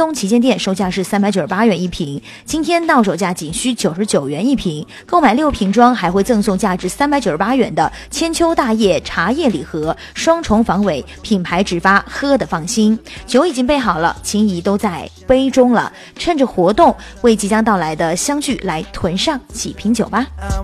东旗舰店售价是398元一瓶，今天到手价仅需99元一瓶，购买6瓶装还会赠送价值398元的千秋大业茶叶礼盒，双重防伪，品牌直发，喝得放心。酒已经备好了，情谊都在杯中了，趁着活动为即将到来的相聚来囤上几瓶酒吧。